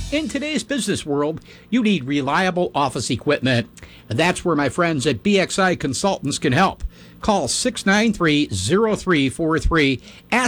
In today's business world, you need reliable office equipment, and that's where my friends at BXI Consultants can help. Call 693-0343.